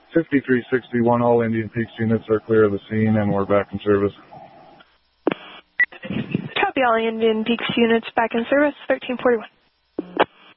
5361, all Indian Peaks units are clear of the scene and we're back in service. Copy, all Indian Peaks units back in service, 1341.